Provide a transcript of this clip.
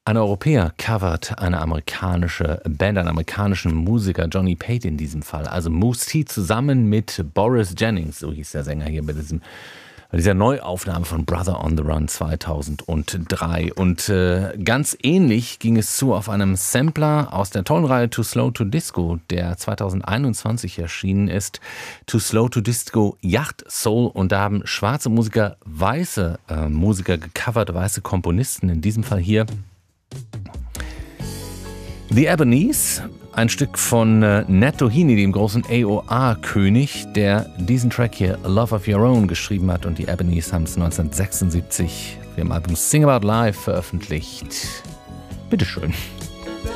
Ein Europäer covert eine amerikanische Band, einen amerikanischen Musiker, Johnny Pate in diesem Fall. Also Mousse T zusammen mit Boris Jennings, so hieß der Sänger hier bei dieser Neuaufnahme von Brother on the Run 2003. Und ganz ähnlich ging es zu auf einem Sampler aus der tollen Reihe Too Slow to Disco, der 2021 erschienen ist. Too Slow to Disco Yacht Soul. Und da haben schwarze Musiker weiße Musiker gecovert, weiße Komponisten. In diesem Fall hier The Ebonies, ein Stück von Nat Doheny, dem großen AOR-König, der diesen Track hier, A Love of Your Own, geschrieben hat. Und die Ebonies haben es 1976 für im Album Sing About Life veröffentlicht. Bitteschön.